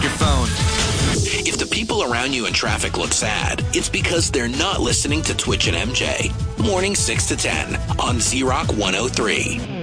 your phone. If the people around you in traffic look sad, it's because they're not listening to Twitch and MJ. Morning 6 to 10 on Z-Rock 103.